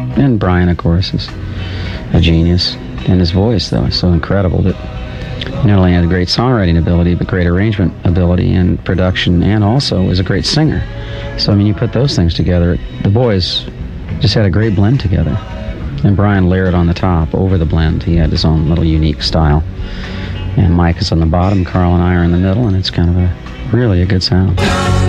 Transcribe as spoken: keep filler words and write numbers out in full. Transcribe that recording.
and Brian, of course, is a genius. And his voice, though, is so incredible that he not only had great songwriting ability, but great arrangement ability and production, and also is a great singer. So, I mean, you put those things together, the boys just had a great blend together. And Brian layered on the top over the blend. He had his own little unique style. And Mike is on the bottom, Carl and I are in the middle, and it's kind of a really a good sound.